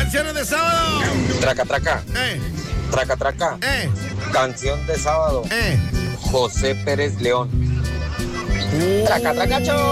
Canciones de sábado. Traca, traca. Traca, traca. Canción de sábado. José Pérez León. Traca, traca,